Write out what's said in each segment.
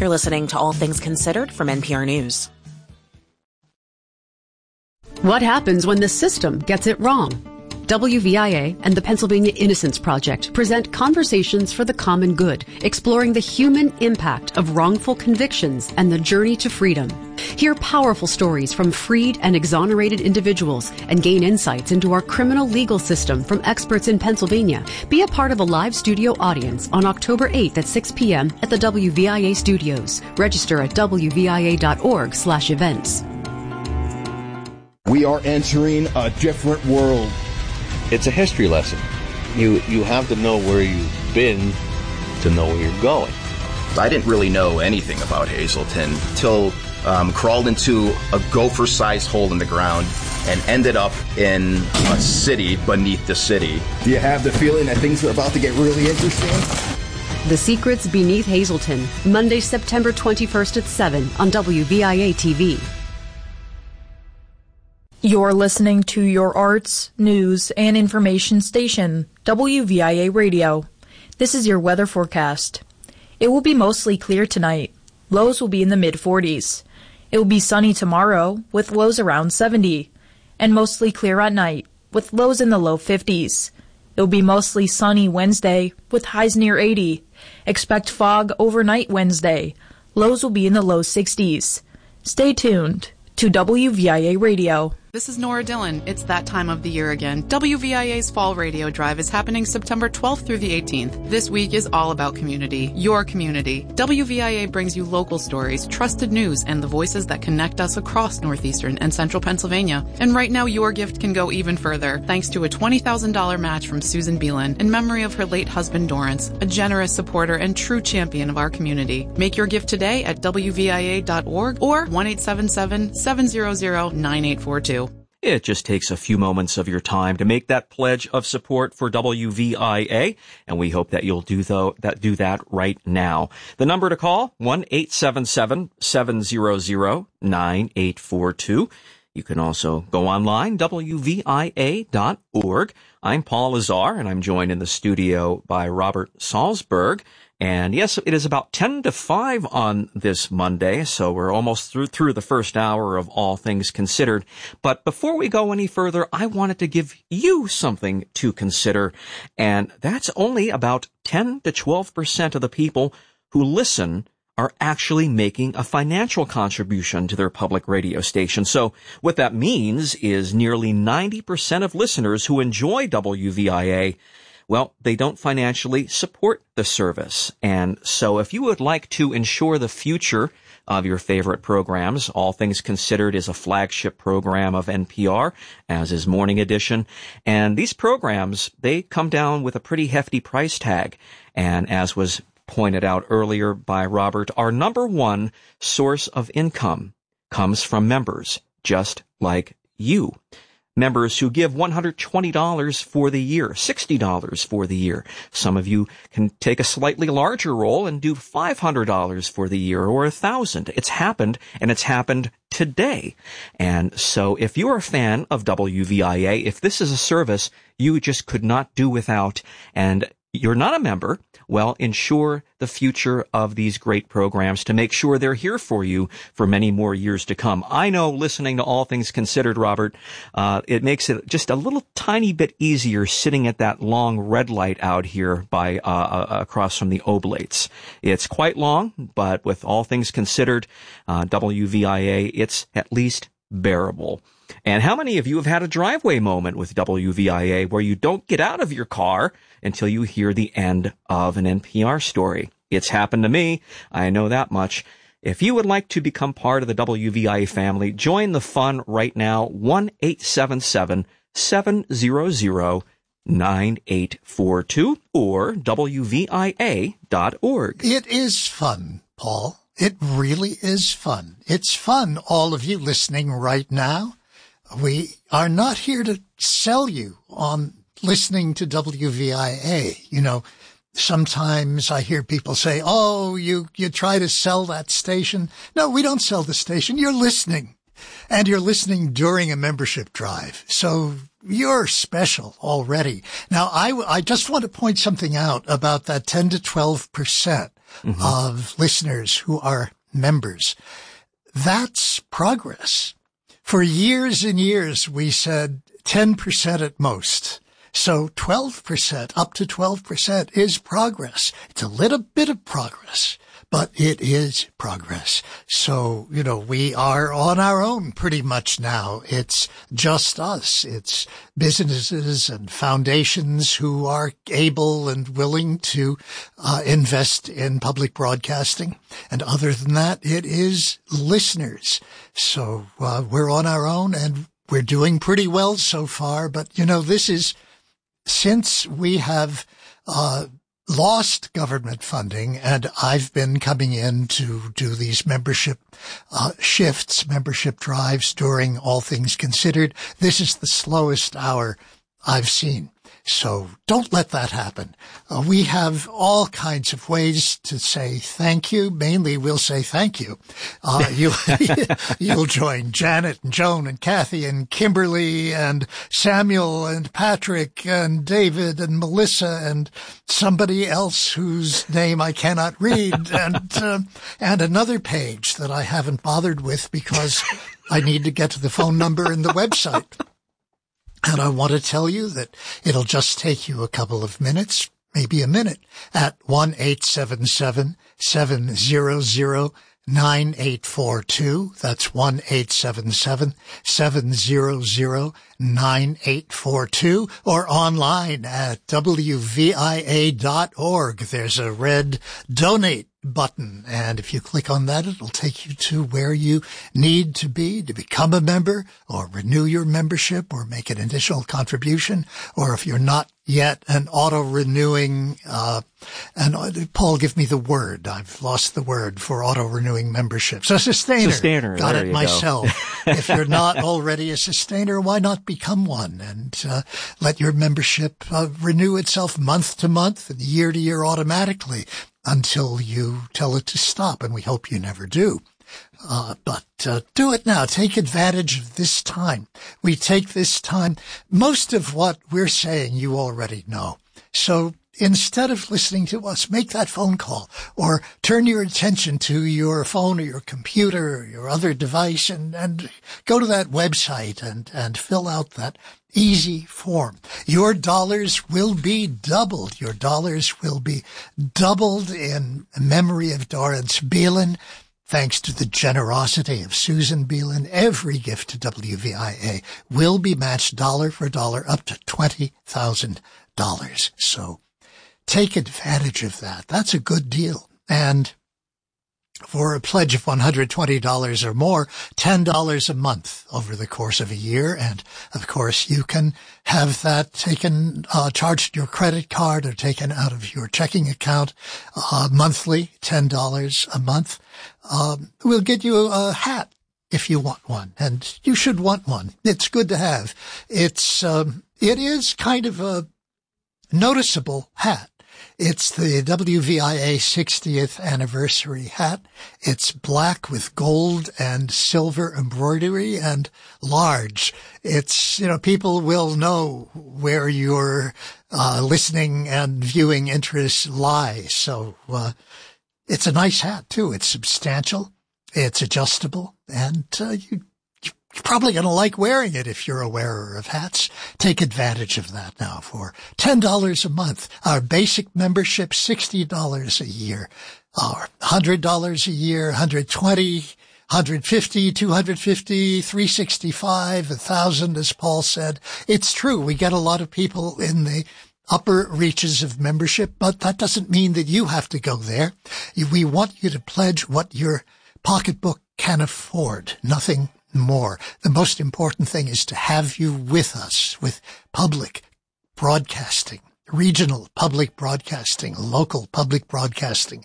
You're listening to All Things Considered from NPR News. What happens when the system gets it wrong? WVIA and the Pennsylvania Innocence Project present Conversations for the Common Good, exploring the human impact of wrongful convictions and the journey to freedom. Hear powerful stories from freed and exonerated individuals and gain insights into our criminal legal system from experts in Pennsylvania. Be a part of a live studio audience on October 8th at 6 p.m. at the WVIA studios. Register at wvia.org/events. We are entering a different world. It's a history lesson. You have to know where you've been to know where you're going. I didn't really know anything about Hazleton till crawled into a gopher-sized hole in the ground and ended up in a city beneath the city. Do you have the feeling that things are about to get really interesting? The Secrets Beneath Hazleton, Monday, September 21st at 7 on WVIA TV. You're listening to your arts, news, and information station, WVIA Radio. This is your weather forecast. It will be mostly clear tonight. Lows will be in the mid-40s. It will be sunny tomorrow, with lows around 70, and mostly clear at night, with lows in the low 50s. It will be mostly sunny Wednesday, with highs near 80. Expect fog overnight Wednesday. Lows will be in the low 60s. Stay tuned to WVIA Radio. This is Nora Dillon. It's that time of the year again. WVIA's Fall Radio Drive is happening September 12th through the 18th. This week is all about community, your community. WVIA brings you local stories, trusted news, and the voices that connect us across northeastern and central Pennsylvania. And right now, your gift can go even further, thanks to a $20,000 match from Susan Beelan in memory of her late husband, Dorrance, a generous supporter and true champion of our community. Make your gift today at WVIA.org or 1-877-700-9842. It just takes a few moments of your time to make that pledge of support for WVIA, and we hope that you'll do that right now. The number to call, 1-877-700-9842. You can also go online, WVIA.org. I'm Paul Lazar, and I'm joined in the studio by Robert Salzberg. And yes, it is about 10 to 5 on this Monday, so we're almost through the first hour of All Things Considered. But before we go any further, I wanted to give you something to consider, and that's only about 10 to 12% of the people who listen are actually making a financial contribution to their public radio station. So what that means is nearly 90% of listeners who enjoy WVIA, well, they don't financially support the service. And so if you would like to ensure the future of your favorite programs, All Things Considered is a flagship program of NPR, as is Morning Edition. And these programs, they come down with a pretty hefty price tag. And as was pointed out earlier by Robert, our number one source of income comes from members, just like you. Members who give $120 for the year, $60 for the year. Some of you can take a slightly larger role and do $500 for the year or $1,000. It's happened, and it's happened today. And so if you're a fan of WVIA, if this is a service you just could not do without, and you're not a member, well, ensure the future of these great programs to make sure they're here for you for many more years to come. I know listening to All Things Considered, Robert, it makes it just a little tiny bit easier sitting at that long red light out here by across from the Oblates. It's quite long, but with All Things Considered, WVIA, it's at least bearable. And how many of you have had a driveway moment with WVIA where you don't get out of your car until you hear the end of an NPR story? It's happened to me. I know that much. If you would like to become part of the WVIA family, join the fun right now, 1-877-700-9842 or WVIA.org. It is fun, Paul. It really is fun. It's fun, all of you listening right now. We are not here to sell you on listening to WVIA. You know, sometimes I hear people say, oh, you try to sell that station. No, we don't sell the station. You're listening. And you're listening during a membership drive. So you're special already. Now, I just want to point something out about that 10 to 12%. of listeners who are members. That's progress. For years and years, we said 10% at most. So 12%, up to 12% is progress. It's a little bit of progress, but it is progress. So, we are on our own pretty much now. It's just us. It's businesses and foundations who are able and willing to invest in public broadcasting. And other than that, it is listeners. So we're on our own and we're doing pretty well so far. But, this is since we have lost government funding, and I've been coming in to do these membership shifts, membership drives during All Things Considered. This is the slowest hour I've seen. So don't let that happen. We have all kinds of ways to say thank you. Mainly, we'll say thank you. You'll join Janet and Joan and Kathy and Kimberly and Samuel and Patrick and David and Melissa and somebody else whose name I cannot read and another page that I haven't bothered with because I need to get to the phone number and the website. And I want to tell you that it'll just take you a couple of minutes, maybe a minute, at 1-877-700-9842. That's 1-877-700-9842, or online at wvia.org. There's a red donate button, and if you click on that, it'll take you to where you need to be to become a member or renew your membership or make an additional contribution, or if you're not yet an auto-renewing, and Paul, give me the word. I've lost the word for auto-renewing memberships. A sustainer. Got it myself. If you're not already a sustainer, why not become one and let your membership renew itself month to month and year to year automatically until you tell it to stop, and we hope you never do. But do it now. Take advantage of this time. We take this time. Most of what we're saying you already know. So instead of listening to us, make that phone call or turn your attention to your phone or your computer or your other device and go to that website and fill out that easy form. Your dollars will be doubled. Your dollars will be doubled in memory of Dorrance Beelan. Thanks to the generosity of Susan Beelan, every gift to WVIA will be matched dollar for dollar up to $20,000. So take advantage of that. That's a good deal. And for a pledge of $120 or more, $10 a month over the course of a year. And of course, you can have that taken, charged to your credit card or taken out of your checking account, monthly, $10 a month. We'll get you a hat if you want one, and you should want one. It's good to have. It is kind of a noticeable hat. It's the WVIA 60th anniversary hat. It's black with gold and silver embroidery and large. It's, people will know where your listening and viewing interests lie. So it's a nice hat, too. It's substantial. It's adjustable. And you're probably going to like wearing it if you're a wearer of hats. Take advantage of that now for $10 a month. Our basic membership, $60 a year. Our $100 a year, $120, $150, $250, $365, $1,000, as Paul said. It's true. We get a lot of people in the upper reaches of membership, but that doesn't mean that you have to go there. We want you to pledge what your pocketbook can afford. Nothing more. The most important thing is to have you with us, with public broadcasting, regional public broadcasting, local public broadcasting.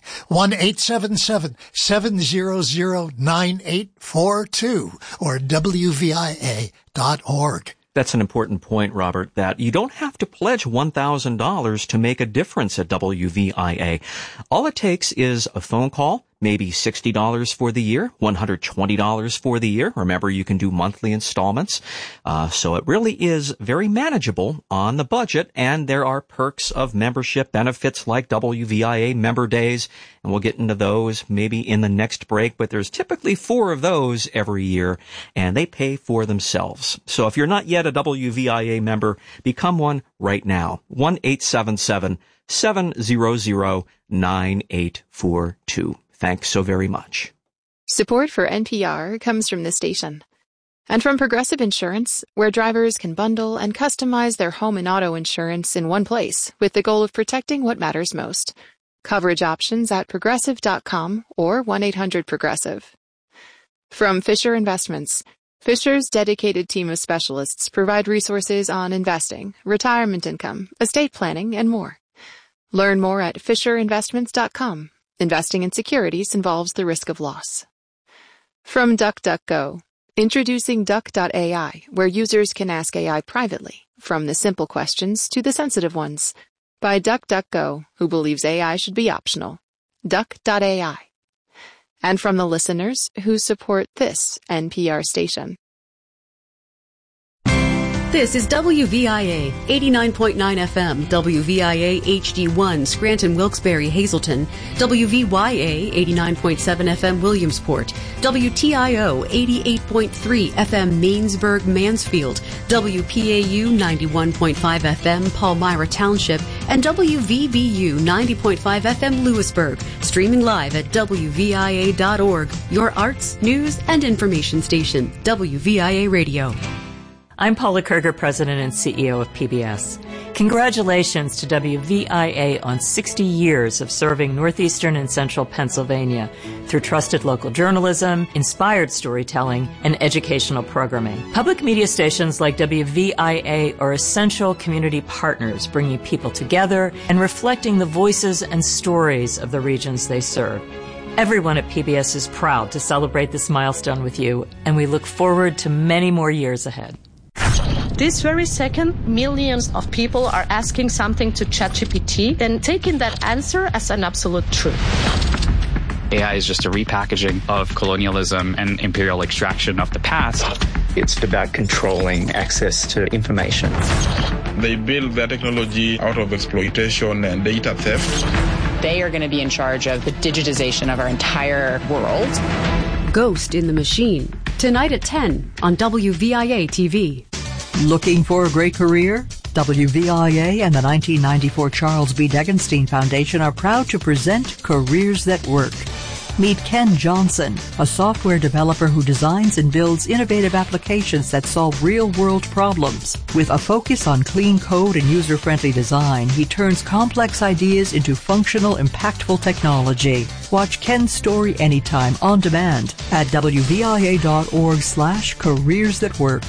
1-877-700-9842 or WVIA.org. That's an important point, Robert, that you don't have to pledge $1,000 to make a difference at WVIA. All it takes is a phone call, maybe $60 for the year, $120 for the year. Remember, you can do monthly installments. So it really is very manageable on the budget, and there are perks of membership benefits like WVIA member days, and we'll get into those maybe in the next break, but there's typically 4 of those every year, and they pay for themselves. So if you're not yet a WVIA member, become one right now. 1-877-700-9842. Thanks so very much. Support for NPR comes from the station and from Progressive Insurance, where drivers can bundle and customize their home and auto insurance in one place with the goal of protecting what matters most. Coverage options at progressive.com or 1-800-PROGRESSIVE. From Fisher Investments, Fisher's dedicated team of specialists provide resources on investing, retirement income, estate planning, and more. Learn more at FisherInvestments.com. Investing in securities involves the risk of loss. From DuckDuckGo, introducing Duck.ai, where users can ask AI privately, from the simple questions to the sensitive ones. By DuckDuckGo, who believes AI should be optional. Duck.ai. And from the listeners who support this NPR station. This is WVIA 89.9 FM, WVIA HD1, Scranton, Wilkes-Barre, Hazleton, WVYA 89.7 FM, Williamsport, WTIO 88.3 FM, Mainsburg, Mansfield, WPAU 91.5 FM, Palmyra Township, and WVBU 90.5 FM, Lewisburg, streaming live at WVIA.org, your arts, news, and information station, WVIA Radio. I'm Paula Kerger, President and CEO of PBS. Congratulations to WVIA on 60 years of serving northeastern and central Pennsylvania through trusted local journalism, inspired storytelling, and educational programming. Public media stations like WVIA are essential community partners, bringing people together and reflecting the voices and stories of the regions they serve. Everyone at PBS is proud to celebrate this milestone with you, and we look forward to many more years ahead. This very second, millions of people are asking something to ChatGPT and taking that answer as an absolute truth. AI is just a repackaging of colonialism and imperial extraction of the past. It's about controlling access to information. They build their technology out of exploitation and data theft. They are going to be in charge of the digitization of our entire world. Ghost in the Machine, tonight at 10 on WVIA TV. Looking for a great career? WVIA and the 1994 Charles B. Degenstein Foundation are proud to present Careers That Work. Meet Ken Johnson, a software developer who designs and builds innovative applications that solve real-world problems. With a focus on clean code and user-friendly design, he turns complex ideas into functional, impactful technology. Watch Ken's story anytime on demand at WVIA.org/Careers That Work.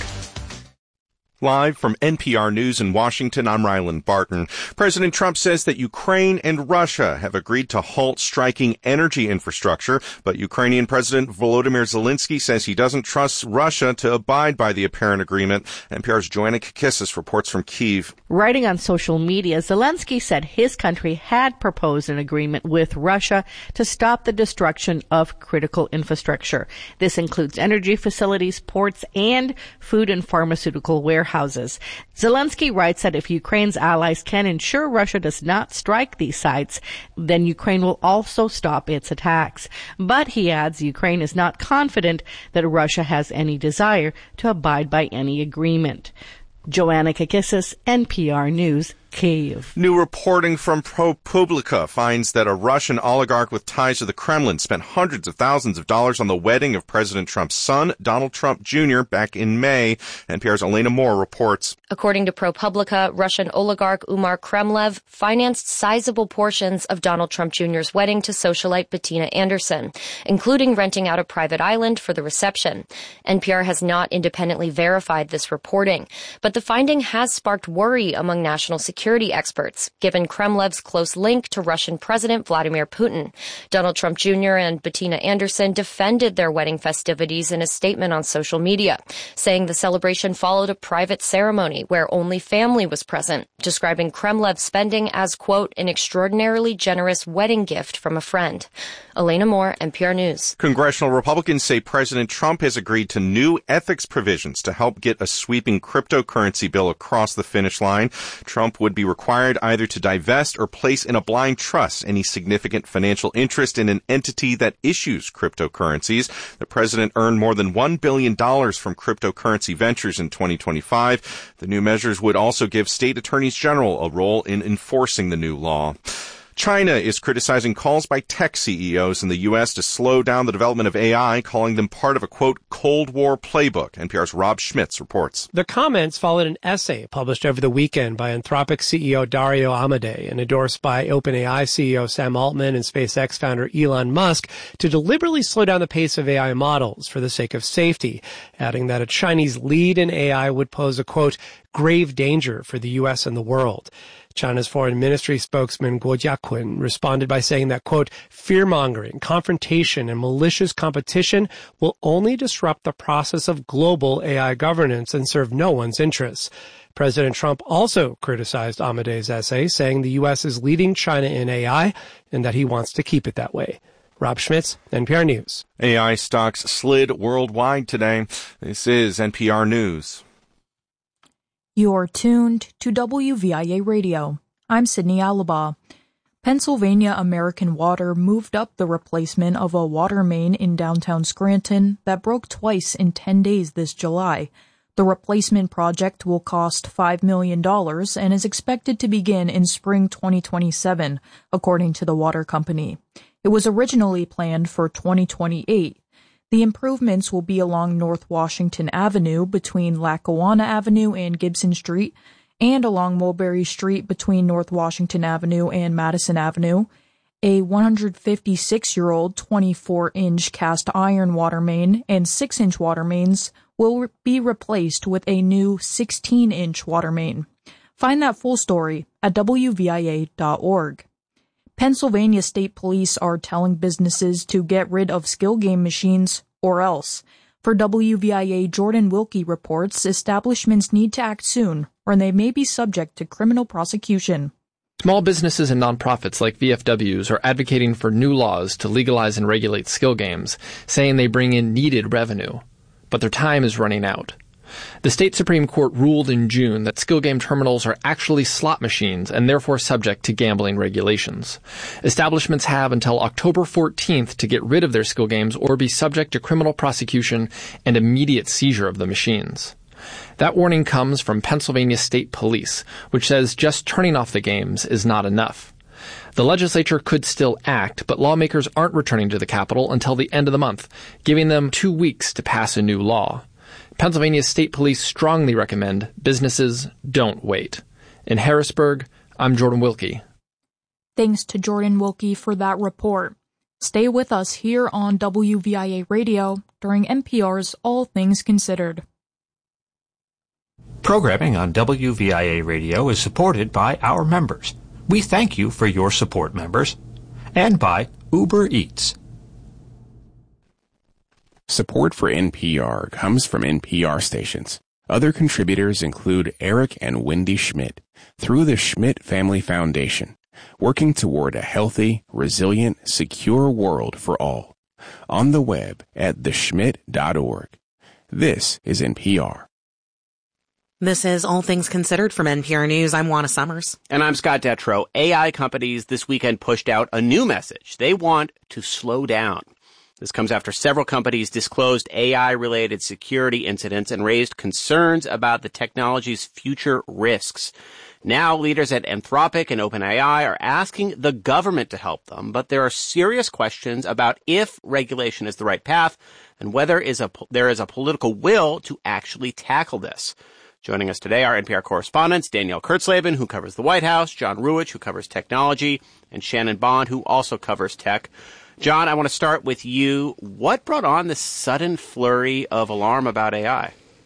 Live from NPR News in Washington, I'm Ryland Barton. President Trump says that Ukraine and Russia have agreed to halt striking energy infrastructure, but Ukrainian President Volodymyr Zelensky says he doesn't trust Russia to abide by the apparent agreement. NPR's Joanna Kakissis reports from Kyiv. Writing on social media, Zelensky said his country had proposed an agreement with Russia to stop the destruction of critical infrastructure. This includes energy facilities, ports, and food and pharmaceutical warehouses. Zelensky writes that if Ukraine's allies can ensure Russia does not strike these sites, then Ukraine will also stop its attacks. But he adds Ukraine is not confident that Russia has any desire to abide by any agreement. Joanna Kakissis, NPR News, Kyiv. New reporting from ProPublica finds that a Russian oligarch with ties to the Kremlin spent hundreds of thousands of dollars on the wedding of President Trump's son, Donald Trump Jr., back in May. NPR's Elena Moore reports. According to ProPublica, Russian oligarch Umar Kremlev financed sizable portions of Donald Trump Jr.'s wedding to socialite Bettina Anderson, including renting out a private island for the reception. NPR has not independently verified this reporting, but the finding has sparked worry among national security security experts, given Kremlev's close link to Russian President Vladimir Putin. Donald Trump Jr. and Bettina Anderson defended their wedding festivities in a statement on social media, saying the celebration followed a private ceremony where only family was present, describing Kremlev's spending as, quote, an extraordinarily generous wedding gift from a friend. Elena Moore, NPR News. Congressional Republicans say President Trump has agreed to new ethics provisions to help get a sweeping cryptocurrency bill across the finish line. Trump would be required either to divest or place in a blind trust any significant financial interest in an entity that issues cryptocurrencies. The president earned more than $1 billion from cryptocurrency ventures in 2025. The new measures would also give state attorneys general a role in enforcing the new law. China is criticizing calls by tech CEOs in the U.S. to slow down the development of AI, calling them part of a, quote, Cold War playbook. NPR's Rob Schmitz reports. The comments followed an essay published over the weekend by Anthropic CEO Dario Amodei and endorsed by OpenAI CEO Sam Altman and SpaceX founder Elon Musk to deliberately slow down the pace of AI models for the sake of safety, adding that a Chinese lead in AI would pose a, quote, grave danger for the U.S. and the world. China's foreign ministry spokesman Guo Jiaqun responded by saying that, quote, fear-mongering, confrontation, and malicious competition will only disrupt the process of global AI governance and serve no one's interests. President Trump also criticized Amodei's essay, saying the U.S. is leading China in AI and that he wants to keep it that way. Rob Schmitz, NPR News. AI stocks slid worldwide today. This is NPR News. You're tuned to WVIA Radio. I'm Sydney Alaba. Pennsylvania American Water moved up the replacement of a water main in downtown Scranton that broke twice in 10 days this July. The replacement project will cost $5 million and is expected to begin in spring 2027, according to the water company. It was originally planned for 2028. The improvements will be along North Washington Avenue between Lackawanna Avenue and Gibson Street, and along Mulberry Street between North Washington Avenue and Madison Avenue. A 156-year-old 24-inch cast iron water main and 6-inch water mains will be replaced with a new 16-inch water main. Find that full story at WVIA.org. Pennsylvania State Police are telling businesses to get rid of skill game machines or else. For WVIA, Jordan Wilkie reports establishments need to act soon or they may be subject to criminal prosecution. Small businesses and nonprofits like VFWs are advocating for new laws to legalize and regulate skill games, saying they bring in needed revenue. But their time is running out. The state Supreme Court ruled in June that skill game terminals are actually slot machines and therefore subject to gambling regulations. Establishments have until October 14th to get rid of their skill games or be subject to criminal prosecution and immediate seizure of the machines. That warning comes from Pennsylvania State Police, which says just turning off the games is not enough. The legislature could still act, but lawmakers aren't returning to the Capitol until the end of the month, giving them 2 weeks to pass a new law. Pennsylvania State Police strongly recommend businesses don't wait. In Harrisburg, I'm Jordan Wilkie. Thanks to Jordan Wilkie for that report. Stay with us here on WVIA Radio during NPR's All Things Considered. Programming on WVIA Radio is supported by our members. We thank you for your support, members. And by Uber Eats. Support for NPR comes from NPR stations. Other contributors include Eric and Wendy Schmidt through the Schmidt Family Foundation, working toward a healthy, resilient, secure world for all. On the web at theschmidt.org. This is NPR. This is All Things Considered from NPR News. I'm Juana Summers. And I'm Scott Detrow. AI companies this weekend pushed out a new message. They want to slow down. This comes after several companies disclosed AI-related security incidents and raised concerns about the technology's future risks. Now, leaders at Anthropic and OpenAI are asking the government to help them, but there are serious questions about if regulation is the right path and whether there is a political will to actually tackle this. Joining us today are NPR correspondents Danielle Kurtzleben, who covers the White House, John Ruwitch, who covers technology, and Shannon Bond, who also covers tech. John, I want to start with you. What brought on this sudden flurry of alarm about AI?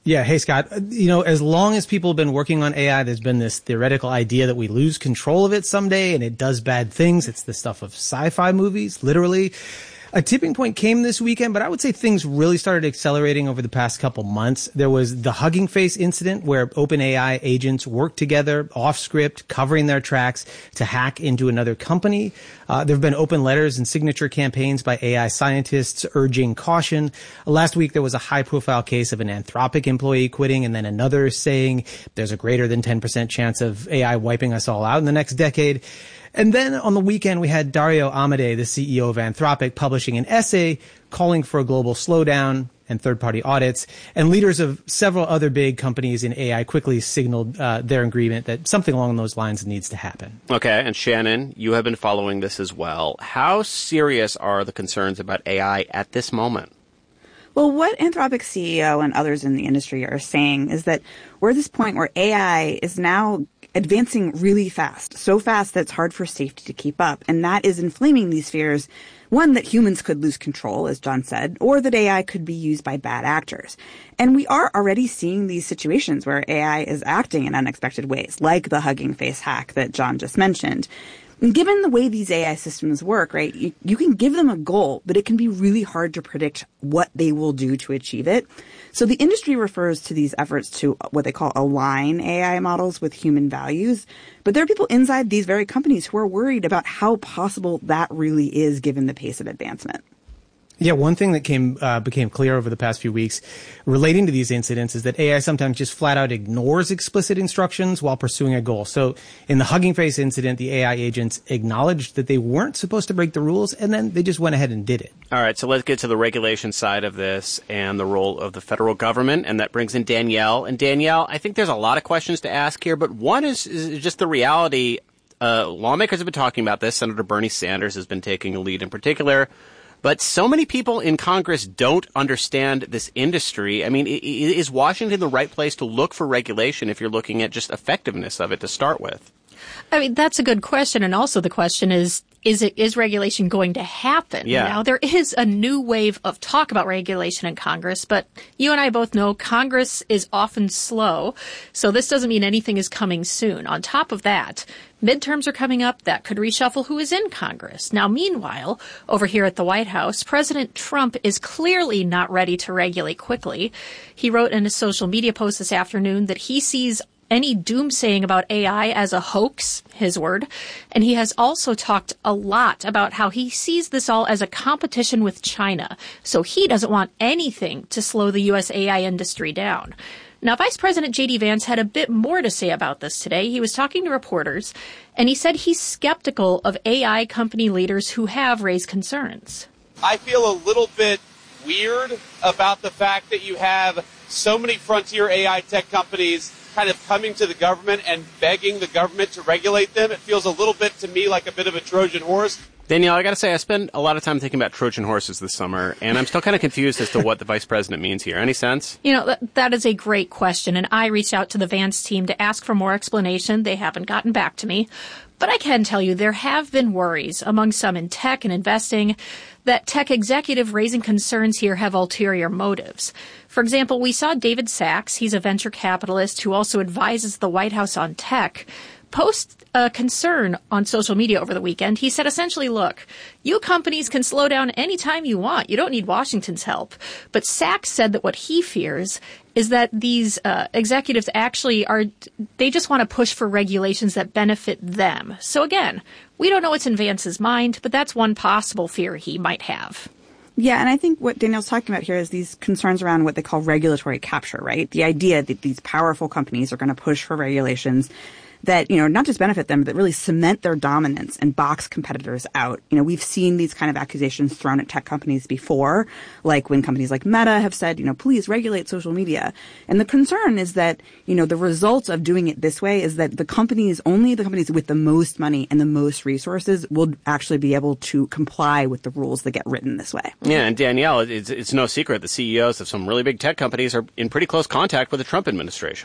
Yeah. Hey, Scott. As long as people have been working on AI, there's been this theoretical idea that we lose control of it someday and it does bad things. It's the stuff of sci-fi movies, literally. A tipping point came this weekend, but I would say things really started accelerating over the past couple months. There was the Hugging Face incident where OpenAI agents worked together off script, covering their tracks to hack into another company. There have been open letters and signature campaigns by AI scientists urging caution. Last week, there was a high-profile case of an Anthropic employee quitting and then another saying there's a greater than 10% chance of AI wiping us all out in the next decade. And then on the weekend, we had Dario Amodei, the CEO of Anthropic, publishing an essay calling for a global slowdown and third-party audits. And leaders of several other big companies in AI quickly signaled their agreement that something along those lines needs to happen. Okay, and Shannon, you have been following this as well. How serious are the concerns about AI at this moment? Well, what Anthropic's CEO and others in the industry are saying is that we're at this point where AI is now advancing really fast, so fast that it's hard for safety to keep up. And that is inflaming these fears, one, that humans could lose control, as John said, or that AI could be used by bad actors. And we are already seeing these situations where AI is acting in unexpected ways, like the Hugging Face hack that John just mentioned. And given the way these AI systems work, right, you can give them a goal, but it can be really hard to predict what they will do to achieve it. So the industry refers to these efforts to what they call align AI models with human values. But there are people inside these very companies who are worried about how possible that really is given the pace of advancement. Yeah, one thing that became clear over the past few weeks relating to these incidents is that AI sometimes just flat out ignores explicit instructions while pursuing a goal. So in the Hugging Face incident, the AI agents acknowledged that they weren't supposed to break the rules, and then they just went ahead and did it. All right, so let's get to the regulation side of this and the role of the federal government, and that brings in Danielle. And Danielle, I think there's a lot of questions to ask here, but one is just the reality. Lawmakers have been talking about this. Senator Bernie Sanders has been taking a lead in particular. But so many people in Congress don't understand this industry. I mean, is Washington the right place to look for regulation if you're looking at just effectiveness of it to start with? I mean, that's a good question. And also the question is regulation going to happen? Yeah. Now, there is a new wave of talk about regulation in Congress, but you and I both know Congress is often slow. So this doesn't mean anything is coming soon. On top of that, midterms are coming up. That could reshuffle who is in Congress. Now, meanwhile, over here at the White House, President Trump is clearly not ready to regulate quickly. He wrote in a social media post this afternoon that he sees any doomsaying about AI as a hoax, his word. And he has also talked a lot about how he sees this all as a competition with China. So he doesn't want anything to slow the U.S. AI industry down. Now, Vice President J.D. Vance had a bit more to say about this today. He was talking to reporters, and he said he's skeptical of AI company leaders who have raised concerns. I feel a little bit weird about the fact that you have so many frontier AI tech companies kind of coming to the government and begging the government to regulate them. It feels a little bit to me like a bit of a Trojan horse. Danielle, I got to say, I spent a lot of time thinking about Trojan horses this summer, and I'm still kind of confused as to what the vice president means here. Any sense? You know, that is a great question, and I reached out to the Vance team to ask for more explanation. They haven't gotten back to me. But I can tell you there have been worries among some in tech and investing that tech executives raising concerns here have ulterior motives. For example, we saw David Sachs, he's a venture capitalist who also advises the White House on tech, post a concern on social media over the weekend. He said essentially, look, you companies can slow down anytime you want. You don't need Washington's help. But Sachs said that what he fears is that these executives actually they just want to push for regulations that benefit them. So again, we don't know what's in Vance's mind, but that's one possible fear he might have. Yeah, and I think what Danielle's talking about here is these concerns around what they call regulatory capture, right? The idea that these powerful companies are going to push for regulations that, you know, not just benefit them, but really cement their dominance and box competitors out. You know, we've seen these kind of accusations thrown at tech companies before, like when companies like Meta have said, you know, please regulate social media. And the concern is that, you know, the result of doing it this way is that only the companies with the most money and the most resources will actually be able to comply with the rules that get written this way. Yeah, and Danielle, it's no secret the CEOs of some really big tech companies are in pretty close contact with the Trump administration.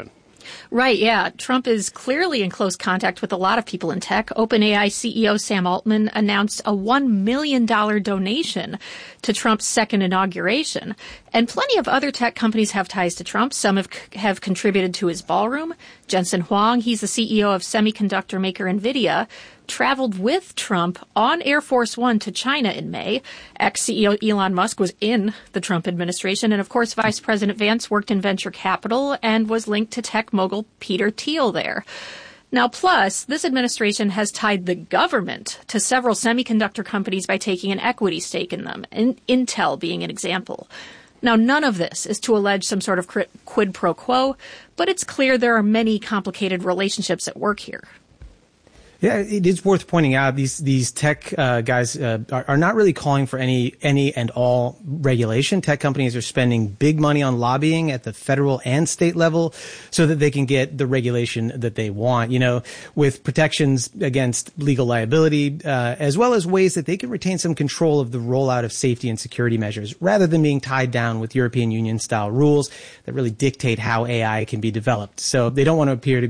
Right, yeah. Trump is clearly in close contact with a lot of people in tech. OpenAI CEO Sam Altman announced a $1 million donation to Trump's second inauguration. And plenty of other tech companies have ties to Trump. Some have contributed to his ballroom. Jensen Huang, he's the CEO of semiconductor maker NVIDIA, traveled with Trump on Air Force One to China in May. Ex-CEO Elon Musk was in the Trump administration. And of course, Vice President Vance worked in venture capital and was linked to tech mogul Peter Thiel there. Now, plus, this administration has tied the government to several semiconductor companies by taking an equity stake in them, Intel being an example. Now, none of this is to allege some sort of quid pro quo, but it's clear there are many complicated relationships at work here. Yeah, it is worth pointing out these tech guys are not really calling for any and all regulation. Tech companies are spending big money on lobbying at the federal and state level so that they can get the regulation that they want, with protections against legal liability, as well as ways that they can retain some control of the rollout of safety and security measures rather than being tied down with European Union style rules that really dictate how AI can be developed. So they don't want to appear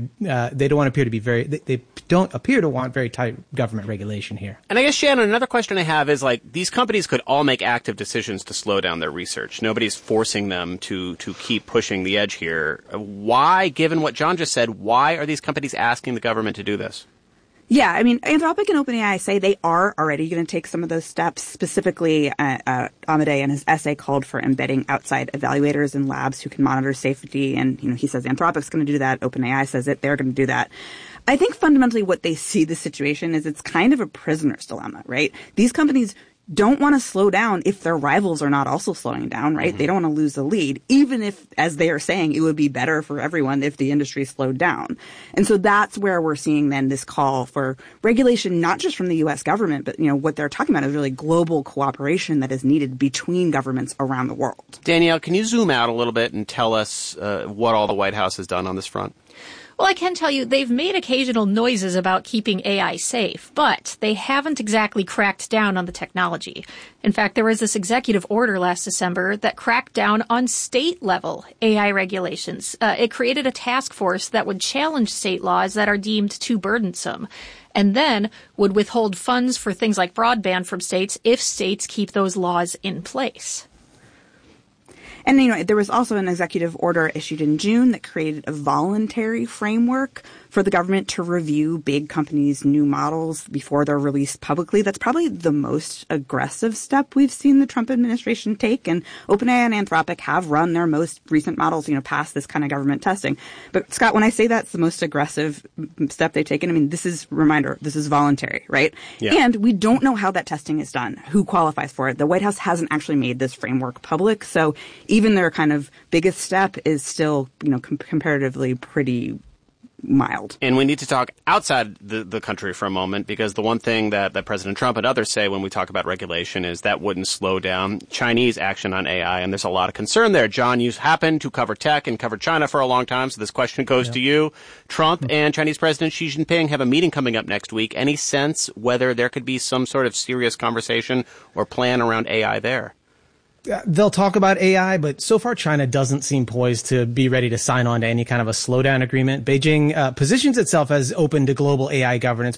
to want very tight government regulation here. And I guess, Shannon, another question I have is, these companies could all make active decisions to slow down their research. Nobody's forcing them to keep pushing the edge here. Why, given what John just said, why are these companies asking the government to do this? Yeah, I mean, Anthropic and OpenAI say they are already going to take some of those steps. Specifically, Amadei in his essay called for embedding outside evaluators in labs who can monitor safety. And, he says Anthropic's going to do that. OpenAI says that they're going to do that. I think fundamentally what they see the situation is it's kind of a prisoner's dilemma, right? These companies don't want to slow down if their rivals are not also slowing down, right? Mm-hmm. They don't want to lose the lead, even if, as they are saying, it would be better for everyone if the industry slowed down. And so that's where we're seeing then this call for regulation, not just from the U.S. government, but, what they're talking about is really global cooperation that is needed between governments around the world. Danielle, can you zoom out a little bit and tell us what all the White House has done on this front? Well, I can tell you they've made occasional noises about keeping AI safe, but they haven't exactly cracked down on the technology. In fact, there was this executive order last December that cracked down on state-level AI regulations. It created a task force that would challenge state laws that are deemed too burdensome, and then would withhold funds for things like broadband from states if states keep those laws in place. And, there was also an executive order issued in June that created a voluntary framework for the government to review big companies' new models before they're released publicly. That's probably the most aggressive step we've seen the Trump administration take. And OpenAI and Anthropic have run their most recent models, past this kind of government testing. But, Scott, when I say that's the most aggressive step they've taken, this is voluntary, right? Yeah. And we don't know how that testing is done, who qualifies for it. The White House hasn't actually made this framework public. So even their kind of biggest step is still, comparatively pretty mild. And we need to talk outside the country for a moment, because the one thing that President Trump and others say when we talk about regulation is that wouldn't slow down Chinese action on AI, and there's a lot of concern there. John, you happen to cover tech and cover China for a long time, so this question goes to you. Trump and Chinese President Xi Jinping have a meeting coming up next week. Any sense whether there could be some sort of serious conversation or plan around AI there? They'll talk about AI, but so far China doesn't seem poised to be ready to sign on to any kind of a slowdown agreement. Beijing positions itself as open to global AI governance,